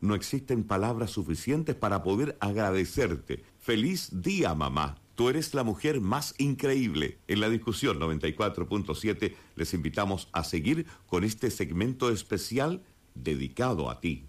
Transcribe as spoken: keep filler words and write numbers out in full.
no existen palabras suficientes para poder agradecerte. Feliz día, mamá. Tú eres la mujer más increíble. En la discusión noventa y cuatro punto siete les invitamos a seguir con este segmento especial dedicado a ti.